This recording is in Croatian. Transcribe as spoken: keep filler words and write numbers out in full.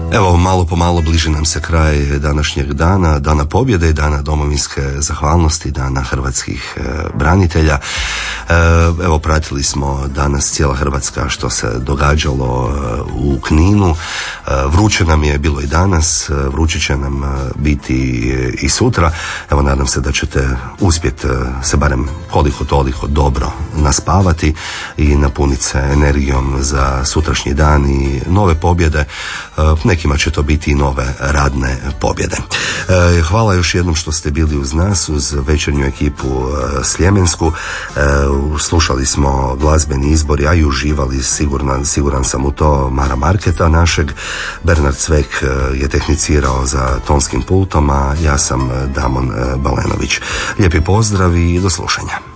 Evo, malo po malo bliži nam se kraj današnjeg dana, dana pobjede, dana domovinske zahvalnosti, dana hrvatskih branitelja. Evo, pratili smo danas cijela Hrvatska što se događalo u Kninu. Vruće nam je bilo i danas, vruće će nam biti i sutra. Evo, nadam se da ćete uspjeti se barem koliko toliko dobro naspavati i napuniti se energijom za sutrašnji dan i nove pobjede. Nekima će to biti i nove radne pobjede. Hvala još jednom što ste bili uz nas, uz večernju ekipu Sljemensku. Slušali smo glazbeni izbor, a i uživali, siguran, siguran sam u to, Mara Marketa našeg. Bernard Cvek je tehnicirao za tonskim pultom, a ja sam Damon Balenović. Lijepi pozdrav i do slušanja.